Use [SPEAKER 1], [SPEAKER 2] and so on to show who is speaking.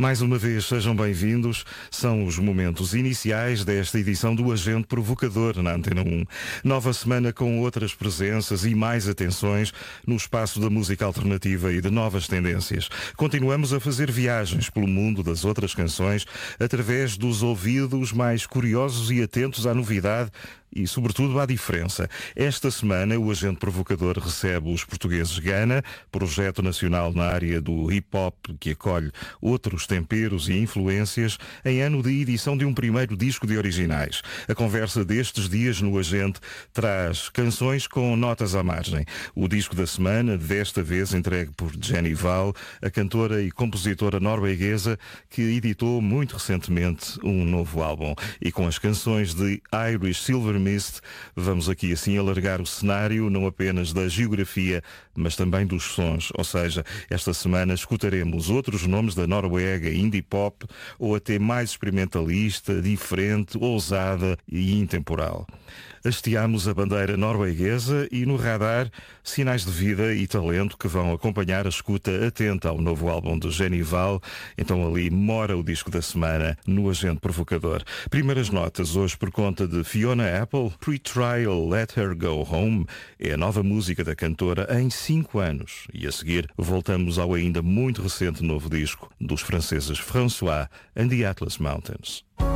[SPEAKER 1] Mais uma vez, sejam bem-vindos. São os momentos iniciais desta edição do Agente Provocador na Antena 1. Nova semana com outras presenças e mais atenções no espaço da música alternativa e de novas tendências. Continuamos a fazer viagens pelo mundo das outras canções através dos ouvidos mais curiosos e atentos à novidade e, sobretudo, à diferença. Esta semana, o Agente Provocador recebe os portugueses Gana, projeto nacional na área do hip-hop que acolhe outros temperos e influências em ano de edição de um primeiro disco de originais. A conversa destes dias no Agente traz canções com notas à margem. O disco da semana, desta vez entregue por Jenny Val, a cantora e compositora norueguesa que editou muito recentemente um novo álbum. E com as canções de Irish Silver Mist, vamos aqui assim alargar o cenário não apenas da geografia, mas também dos sons. Ou seja, esta semana escutaremos outros nomes da Noruega, indie pop, ou até mais experimentalista, diferente, ousada e intemporal. Hasteamos a bandeira norueguesa e no radar sinais de vida e talento que vão acompanhar a escuta atenta ao novo álbum de Jenny Val. Então ali mora o disco da semana no Agente Provocador. Primeiras notas hoje por conta de Fiona Apple. Pre-Trial Let Her Go Home é a nova música da cantora em 5 anos. E a seguir voltamos ao ainda muito recente novo disco dos franceses François and the Atlas Mountains.